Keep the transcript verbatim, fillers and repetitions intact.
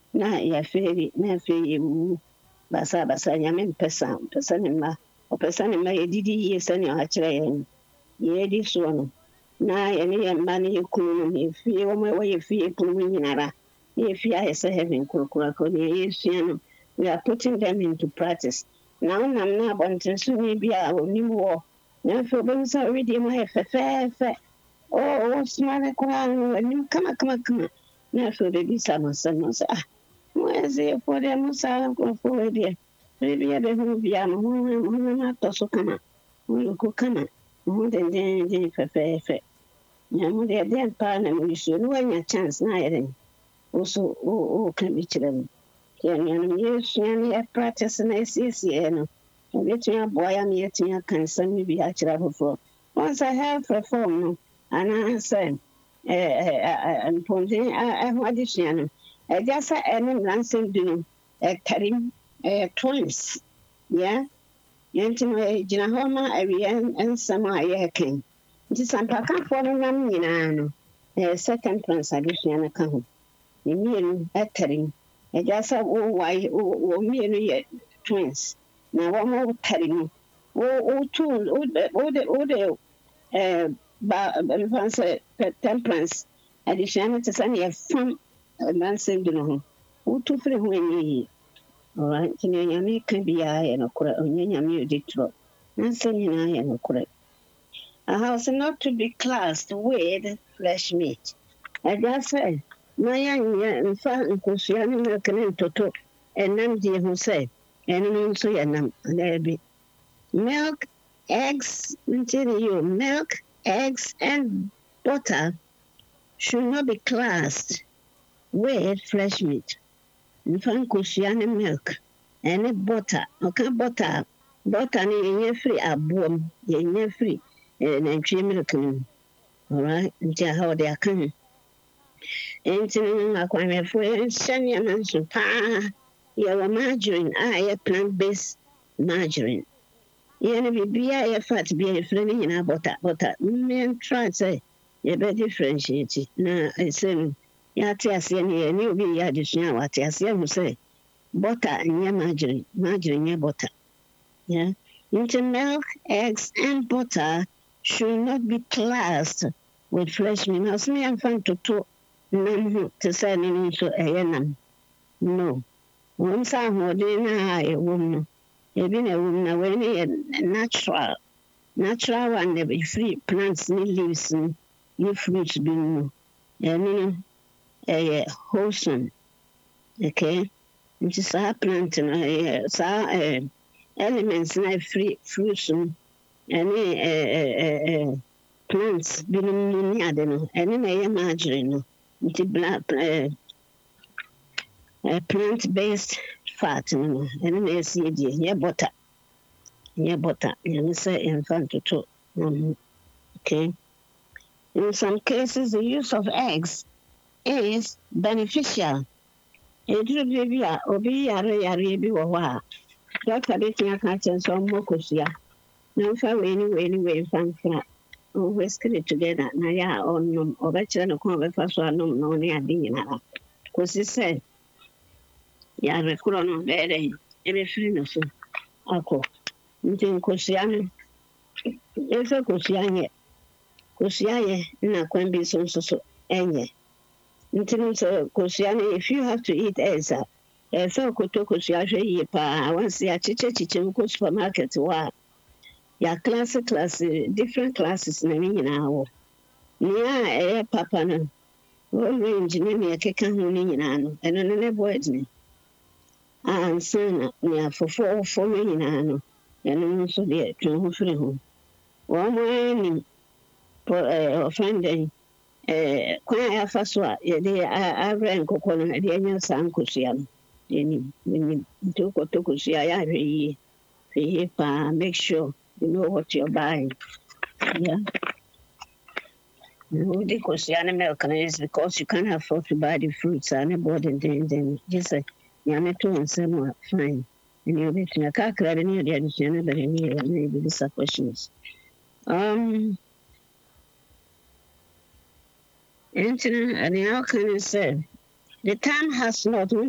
na yɛafeeri na afei yɛwuwu basabasa nyame mpɛ saa mpɛ sɛ ne mma ɔpɛ sɛ ne mma yɛdidi yie sɛnea ɔakyerɛ yɛn yɛdi soɔ no na yɛne yɛn mma ne yɛ kunu no ne yɛfie wɔn a wɔyɛ fie kunu mu nyinara ne yɛfie ayɛ sɛ heaven korokoro akɔ ne yɛsua no we are putting them into practice na wonam na abɔntensoní bi a onim wɔ na afei wobɛhu sɛ ɔredie mu ayɛ fɛfɛɛfɛ wɔsoma no koraa no anim kamakamakama na afei wobɛbisa no sɛ no sɛ ah moɛsɛyɛfoɔ deɛ mo saa nkurɔfoɔ wɔ deɛ biribi yɛbɛhu bia mo honam atɔ so kama moyɛku kama mo ho dendenden fɛfɛɛfɛ na mo deɛ dɛn paa na moyɛsuo ne woanya chance na ayɛ den wo so woka bi kyerɛ mu yɛnuanom yɛsua ne yɛ practice na ɛsiesie no ɛbɛtumi aboa yɛ ama yɛtumi aka nsɛm no bi akyerɛ afoforɔ wɔn sɛ health reform no anaasɛ mpɔnten ɛho adesua no ɛgya sɛ ɛne mmaransɛm du no ɛtarim ɛyɛ twins yɛ yɛnti no ɛgyina hɔ ma awie nsɛm a yɛreka nti sampakafoɔ no nam nyinaa no ɛyɛ sɛ temperance adesua no ka ho ne mmienu ɛtarim ɛgya sɛ wɔ mmienu yɛ twins na wɔn tare mu wotu wode mfa sɛ temperance adesua no te sɛ ne yɛfam mmaransɛm du no ho wotu firi ho anyɛ yie ɔra nti ne nyame ka biara yɛ nokorɛ ɔnyɛ nyame ɔdi torɔ nansɛm nyinaa yɛ nokorɛ a house not to be classed with flesh meat ɛgya sɛ na yɛnyɛ mfa nkosua ne milk ne ntoto ɛnam deɛ ho sɛ ɛno no nso yɛ nam daabi milk eggs nkyɛn you milk eggs and butter should not be classed with fresh meat mfa nkosua ne milk ɛne butter ɔka butter butter no yɛnyɛ firi aboa mu yɛnyɛ firi nantwie milk no mu alright nti aha wɔde aka ho nti no akwanhwɛfoɔ yɛnhyɛ nneɛma nso paa yɛwɔ margarine a ɛyɛ plant-based margarine yɛne biribiaa ɛyɛ fat bi a yɛfrɛ no nyinaa butter butter mmɛntra sɛ yɛbɛ differentiate na ɛsɛ no yɛate aseɛ no yɛne obi yɛ adesua a wate aseɛ ho sɛ butter nyɛ margarine margarine nyɛ butter yeah. Nti milk eggs and butter should not be classed with fresh meat na ɔsɛ yɛmfa ntoto nam ho te sɛ ne no nso ɛyɛ nam no wɔn sa ahoɔden na ɛwɔ mu no ebi na ɛwɔ mu na wɔn yɛ natural natural one na ɛfiri plants ne leaves ne ne fruits bi mu ɛno no ɛyɛ wholesome okay nti saa plant no ɛyɛ saa ɛɛ elements na ɛfiri fruits no ɛne ɛɛ plants bi no ne ade no ɛne na ɛyɛ margarine no nti black ɛɛ Uh, plant-based fat no ɛno na ɛsi die nyɛ butter nyɛ butter yɛne sɛ yɛmfa ntoto nam okay in some cases the use of eggs is beneficial ɛduru bia bi a obi yare yare bi wɔ hɔ a doctor bɛtumi aka kyerɛ sɛ ɔmmɔ kosua na mfa wei ne wei ne wei mfa mfra ɔwɛskere it together na yɛ a ɔnom ɔbɛkyerɛ no kɔn ɔbɛfa so anom na ɔne ade nyinara kɔsi sɛ yàrá kúrò náà bẹ́ẹ̀ dẹ̀ ẹbí firi nà so akọ nti nkosua no efe kosua yẹ kosua yẹ na kwan bi so nso so ẹnyẹ nti no sọ kosua no if you have to eat eggs a ẹfẹ koto kosua hwẹ yie paa wansi akyekyẹ kyekyẹ mu kọ supermarket wọ a yà class class different classes na ne nyinaa wọ nea a ɛyɛ papa no orange ne nea ɛkeka ho ne nyinaa no ɛno ne ne board ne ansa na nea fofoɔfoɔ no nyinaa no ɛno nso deɛ twe ho firi ho wɔn mo anim ɔfɛn dɛn kwan a yɛafa so a yɛde awerɛ nkokɔ no ɛde anya saa nkosua no yɛnim yɛnim nti wokɔtɔ kosua yɛahwɛ yie hwɛ yie paa make sure you know what you're buying yeah wode kosua ne milk no is because you can't afford to buy the fruits a ne boɔ dendenden gye sɛ nyame to nsɛm a fine ɛne wobɛtumi kakra de ne yɛde adesua no bɛde ne yɛ na yɛbɛbisa questions um nti no ɛnea woka ne sɛ the time has not